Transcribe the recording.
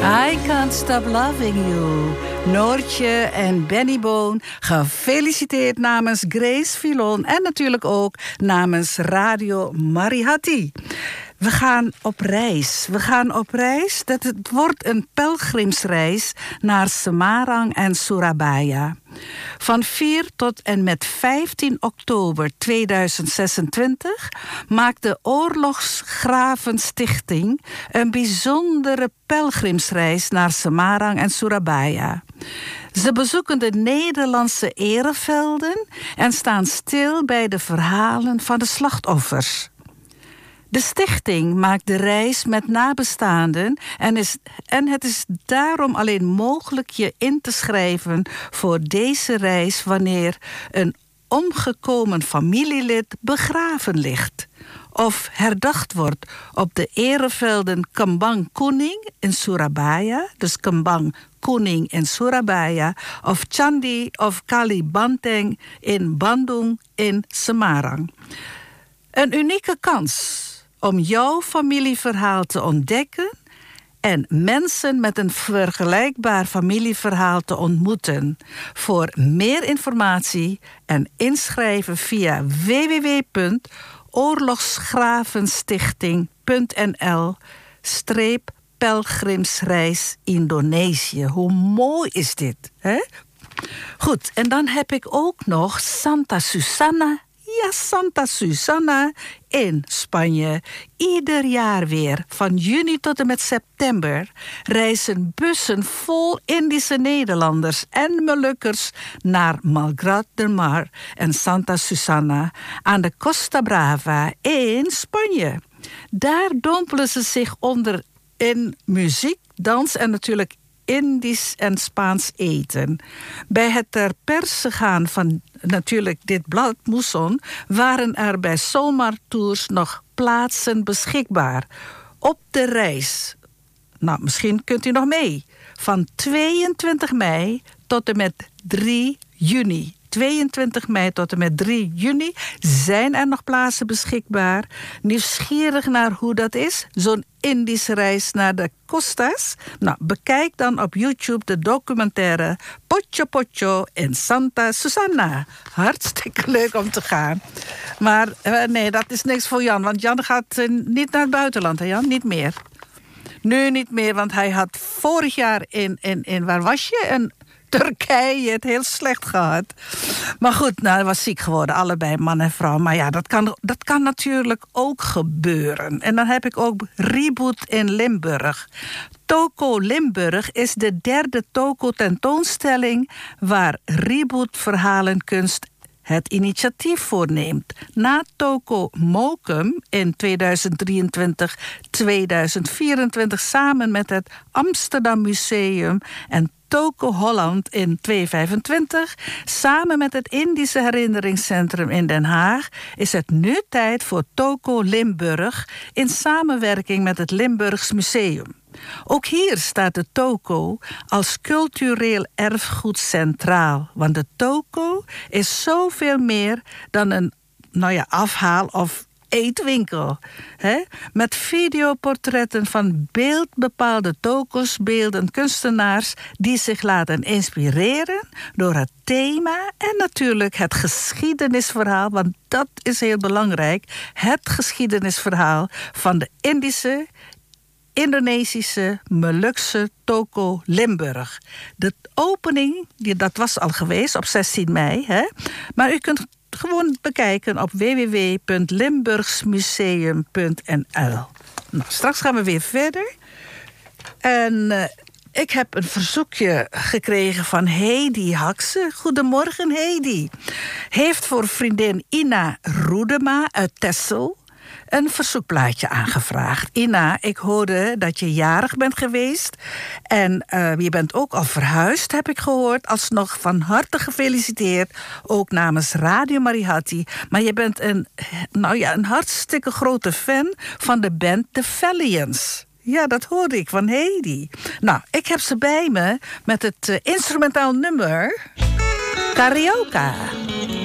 I Can't Stop Loving You. Noortje en Benny Boon, gefeliciteerd namens Grace Filon en natuurlijk ook namens Radio Marihati. We gaan op reis. Het wordt een pelgrimsreis naar Semarang en Surabaya. Van 4 tot en met 15 oktober 2026 maakt de Oorlogsgravenstichting een bijzondere pelgrimsreis naar Semarang en Surabaya. Ze bezoeken de Nederlandse erevelden en staan stil bij de verhalen van de slachtoffers. De stichting maakt de reis met nabestaanden en het is daarom alleen mogelijk je in te schrijven voor deze reis wanneer een omgekomen familielid begraven ligt of herdacht wordt op de erevelden Kembang Kuning in Surabaya, dus Kembang Kuning in Surabaya, of Candi of Kali Banteng in Bandung in Semarang. Een unieke kans om jouw familieverhaal te ontdekken en mensen met een vergelijkbaar familieverhaal te ontmoeten. Voor meer informatie en inschrijven via www.oorlogsgravenstichting.nl/pelgrimsreis Indonesië. Hoe mooi is dit, hè? Goed, en dan heb ik ook nog Santa Susana. Ja, Santa Susana in Spanje. Ieder jaar weer, van juni tot en met september, reizen bussen vol Indische Nederlanders en Molukkers naar Malgrat de Mar en Santa Susana aan de Costa Brava in Spanje. Daar dompelen ze zich onder in muziek, dans en natuurlijk Indisch en Spaans eten. Bij het ter perse gaan van natuurlijk dit blad Moesson waren er bij Solmar Tours nog plaatsen beschikbaar. Op de reis, nou misschien kunt u nog mee, van 22 mei tot en met 3 juni. 22 mei tot en met 3 juni zijn er nog plaatsen beschikbaar. Nieuwsgierig naar hoe dat is, zo'n Indische reis naar de Costas? Nou, bekijk dan op YouTube de documentaire Pocho Pocho in Santa Susana. Hartstikke leuk om te gaan. Maar nee, dat is niks voor Jan, want Jan gaat niet naar het buitenland, hè Jan? Niet meer. Nu niet meer, want hij had vorig jaar in waar was je? In Turkije het heel slecht gehad. Maar goed, nou, hij was ziek geworden, allebei man en vrouw. Maar ja, dat kan natuurlijk ook gebeuren. En dan heb ik ook Reboot in Limburg. Toko Limburg is de 3e Toko-tentoonstelling waar Reboot Verhalenkunst het initiatief voorneemt. Na Toko Mokum in 2023-2024 samen met het Amsterdam Museum en Toko Holland in 2025, samen met het Indische Herinneringscentrum in Den Haag, is het nu tijd voor Toko Limburg in samenwerking met het Limburgs Museum. Ook hier staat de toko als cultureel erfgoed centraal. Want de toko is zoveel meer dan een afhaal- of eetwinkel. Met videoportretten van beeldbepaalde toko's, beelden kunstenaars die zich laten inspireren door het thema en natuurlijk het geschiedenisverhaal, want dat is heel belangrijk. Het geschiedenisverhaal van de Indische, Indonesische, Molukse Toko Limburg. De opening, dat was al geweest op 16 mei. Maar u kunt gewoon bekijken op www.limburgsmuseum.nl. Nou, straks gaan we weer verder. En ik heb een verzoekje gekregen van Heidi Hakse. Goedemorgen, Heidi. Heeft voor vriendin Ina Roedema uit Texel een verzoekplaatje aangevraagd. Ina, ik hoorde dat je jarig bent geweest. En je bent ook al verhuisd, heb ik gehoord. Alsnog van harte gefeliciteerd. Ook namens Radio Marihati. Maar je bent een hartstikke grote fan van de band The Valiants. Ja, dat hoorde ik van Heidi. Nou, ik heb ze bij me met het instrumentaal nummer Carioca.